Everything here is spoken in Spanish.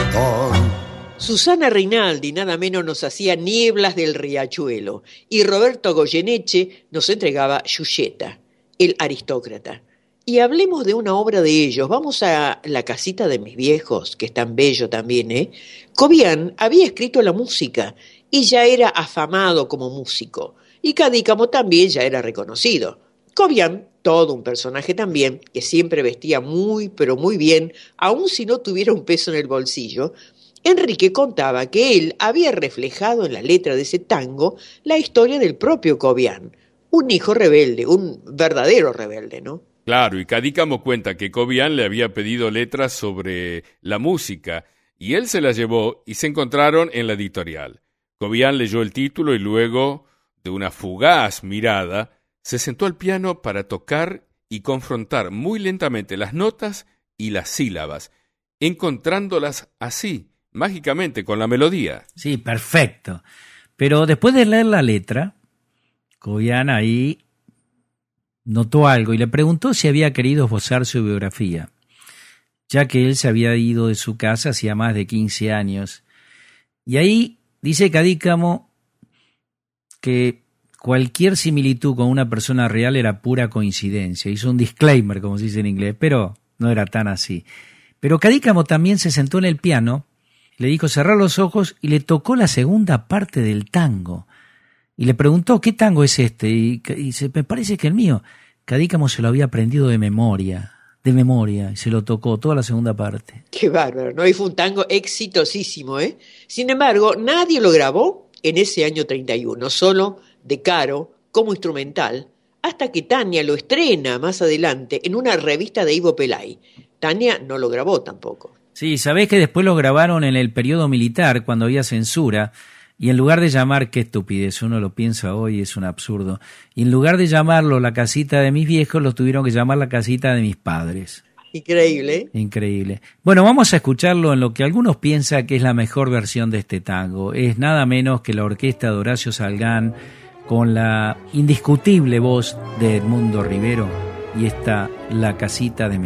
reggaetón. Susana Rinaldi nada menos nos hacía Nieblas del Riachuelo y Roberto Goyeneche nos entregaba Yuyeta, el aristócrata. Y hablemos de una obra de ellos. Vamos a La casita de mis viejos, que es tan bello también, ¿eh? Cobian había escrito la música y ya era afamado como músico. Y Cadícamo también ya era reconocido. Cobian, todo un personaje también, que siempre vestía muy, pero muy bien, aun si no tuviera un peso en el bolsillo. Enrique contaba que él había reflejado en la letra de ese tango la historia del propio Cobian, un hijo rebelde, un verdadero rebelde, ¿no? Claro, y Cadícamo cuenta que Cobian le había pedido letras sobre la música, y él se las llevó y se encontraron en la editorial. Cobian leyó el título y luego, de una fugaz mirada, se sentó al piano para tocar y confrontar muy lentamente las notas y las sílabas, encontrándolas así, mágicamente, con la melodía. Sí, perfecto. Pero después de leer la letra, Cobian ahí notó algo y le preguntó si había querido esbozar su biografía, ya que él se había ido de su casa hacía más de 15 años. Y ahí dice Cadícamo que cualquier similitud con una persona real era pura coincidencia. Hizo un disclaimer, como se dice en inglés, pero no era tan así. Pero Cadícamo también se sentó en el piano, le dijo cerrar los ojos y le tocó la segunda parte del tango. Y le preguntó, ¿qué tango es este? Y dice, me parece que el mío. Cadícamo se lo había aprendido de memoria, y se lo tocó toda la segunda parte. Qué bárbaro, ¿no? Y fue un tango exitosísimo, ¿eh? Sin embargo, nadie lo grabó en ese año 31, solo De Caro, como instrumental, hasta que Tania lo estrena más adelante en una revista de Ivo Pelay. Tania no lo grabó tampoco. Sí, sabés que después lo grabaron en el periodo militar, cuando había censura, y en lugar de llamar, qué estupidez, uno lo piensa hoy, es un absurdo, y en lugar de llamarlo La casita de mis viejos, lo tuvieron que llamar La casita de mis padres. Increíble, ¿eh? Increíble. Bueno, vamos a escucharlo en lo que algunos piensan que es la mejor versión de este tango. Es nada menos que la orquesta de Horacio Salgán, con la indiscutible voz de Edmundo Rivero, y está La casita de mis